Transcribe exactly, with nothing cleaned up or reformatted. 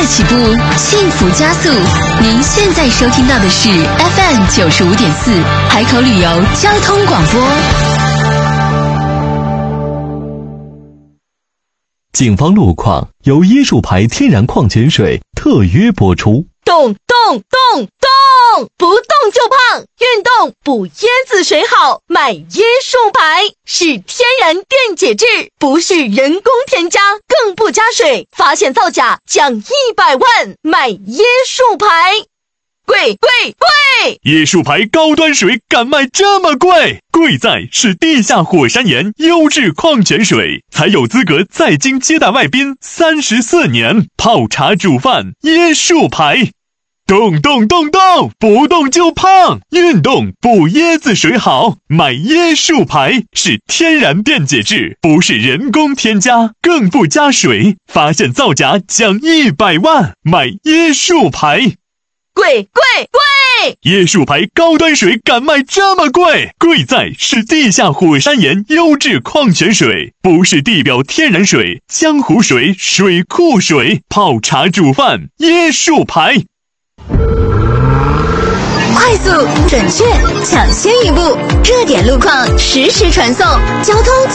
起步，幸福加速。您现在收听到的是 F M 九十五点四海口旅游交通广播。 警方路况由椰树牌天然矿泉水特约播出。 动动动动，不动就胖，运动补椰子水好，买椰树牌是天然电解质，不是人工添加，更不加水，发现造假奖一百万，买椰树牌。贵贵贵！ 椰树牌高端水敢卖这么贵？贵在是地下火山岩优质矿泉水，才有资格在京接待外宾三十四年，泡茶煮饭椰树牌。动动动动，不动就胖，运动补椰子水好，买椰树牌是天然电解质，不是人工添加，更不加水，发现造假奖一百万，买椰树牌。 贵贵贵！ 椰树牌高端水敢卖这么贵？贵在是地下火山岩优质矿泉水，不是地表天然水、江湖水、水库水，泡茶煮饭椰树牌。 快速、准确、抢先一步，热点路况实时传送，交通